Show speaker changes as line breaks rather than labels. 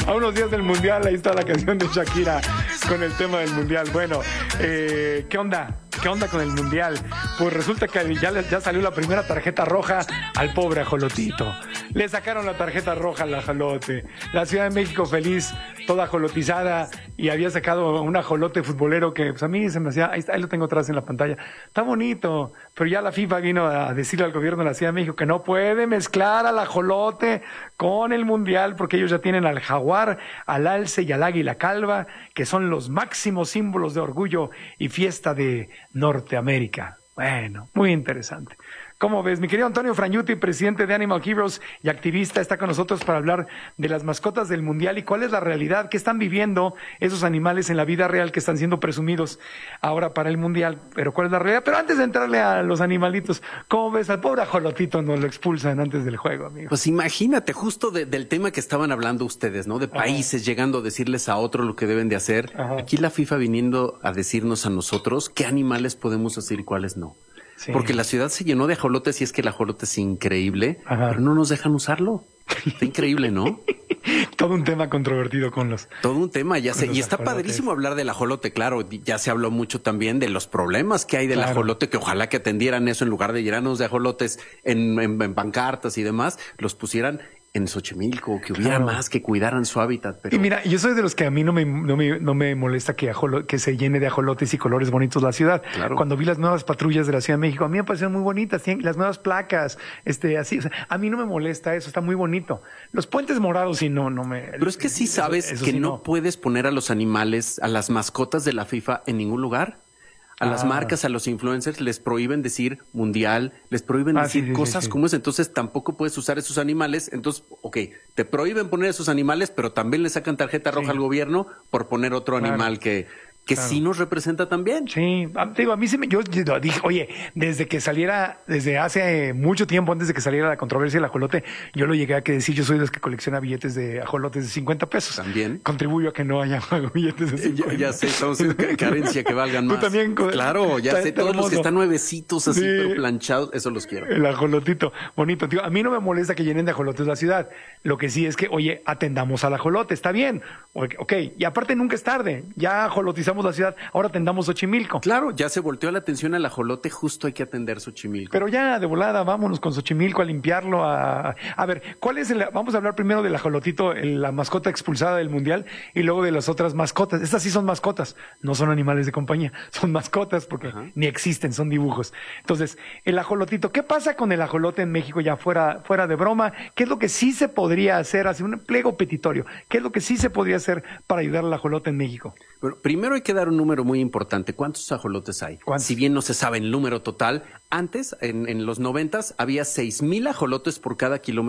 A unos días del Mundial, ahí está la canción de Shakira con el tema del Mundial. Bueno, ¿qué onda? ¿Qué onda con el Mundial? Pues resulta que ya salió la primera tarjeta roja al pobre ajolotito. Le sacaron la tarjeta roja al ajolote. La Ciudad de México feliz, toda ajolotizada, y había sacado un ajolote futbolero que pues a mí se me hacía, ahí lo tengo atrás en la pantalla, está bonito, pero ya la FIFA vino a decirle al gobierno de la Ciudad de México que no puede mezclar al ajolote con el Mundial, porque ellos ya tienen al jaguar, al alce y al águila calva, que son los máximos símbolos de orgullo y fiesta de Norteamérica. Bueno, muy interesante. ¿Cómo ves? Mi querido Antonio Fragnuti, presidente de Animal Heroes y activista, está con nosotros para hablar de las mascotas del Mundial y cuál es la realidad, qué están viviendo esos animales en la vida real que están siendo presumidos ahora para el Mundial, pero cuál es la realidad. Pero antes de entrarle a los animalitos, ¿cómo ves? Al pobre ajolotito nos lo expulsan antes del juego, amigo.
Pues imagínate, justo del tema que estaban hablando ustedes, ¿no? De países llegando a decirles a otro lo que deben de hacer. Aquí la FIFA viniendo a decirnos a nosotros qué animales podemos hacer y cuáles no. Sí. Porque la ciudad se llenó de ajolotes y es que el ajolote es increíble, pero no nos dejan usarlo. Está increíble, ¿no?
Todo un tema controvertido con los...
Todo un tema, ya sé. Y está
ajolotes.
Padrísimo hablar del ajolote, claro. Ya se habló mucho también de los problemas que hay del ajolote, que ojalá que atendieran eso en lugar de llenarnos de ajolotes en pancartas y demás, los pusieran en Xochimilco, que hubiera más, que cuidaran su hábitat. Pero...
Y mira, yo soy de los que a mí no me molesta que se llene de ajolotes y colores bonitos la ciudad. Claro. Cuando vi las nuevas patrullas de la Ciudad de México, a mí me parecieron muy bonitas, tienen las nuevas placas, así, o sea, a mí no me molesta eso, está muy bonito. Los puentes morados sí no me...
Pero es que sí sabes eso que sí no puedes poner a los animales, a las mascotas de la FIFA en ningún lugar. A las marcas, a los influencers les prohíben decir mundial, les prohíben decir cosas como es. Entonces tampoco puedes usar esos animales. Entonces, te prohíben poner esos animales, pero también le sacan tarjeta roja al gobierno por poner otro animal que sí nos representa también.
Sí, te digo, a mí yo dije, oye, desde hace mucho tiempo, antes de que saliera la controversia del ajolote, yo lo llegué a decir, yo soy de los que colecciona billetes de ajolotes de 50 pesos.
También.
Contribuyo a que no haya billetes de 50.
Ya sé, estamos en carencia que valgan más.
Tú también.
Claro, ya sé, todos los que están nuevecitos así, pero planchados, eso los quiero.
El ajolotito, bonito, tío. A mí no me molesta que llenen de ajolotes la ciudad. Lo que sí es que, oye, atendamos al ajolote, está bien. Ok, y aparte nunca es tarde. Ya ajolotizamos la ciudad, ahora atendamos Xochimilco.
Claro, ya se volteó la atención al ajolote, justo hay que atender Xochimilco.
Pero ya de volada, vámonos con Xochimilco a limpiarlo. A ver, vamos a hablar primero del ajolotito, la mascota expulsada del Mundial, y luego de las otras mascotas. Estas sí son mascotas, no son animales de compañía, son mascotas porque ni existen, son dibujos. Entonces, el ajolotito, ¿qué pasa con el ajolote en México ya fuera de broma? ¿Qué es lo que sí se podría hacer? Hace un pliego petitorio. ¿Qué es lo que sí se podría hacer para ayudar al ajolote en México?
Bueno, primero hay que dar un número muy importante. ¿Cuántos ajolotes hay?
¿Cuántos?
Si bien no se sabe el número total, antes, en los 90s, había 6,000 ajolotes por cada kilómetro